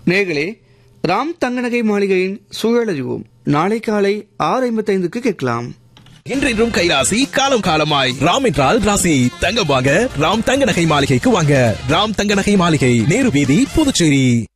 நேர்களே, ராம் தங்கநகை மாளிகையின் சூழலறிவோம் நாளை காலை 6:55 கேட்கலாம். இன்றைன்றும் கைராசி, காலம் காலமாய். ராம் என்றால் ராசி. தங்கம் வாங்க ராம் தங்க நகை மாளிகைக்கு வாங்க. ராம் தங்க நகை மாளிகை, நேரு வீதி, புதுச்சேரி.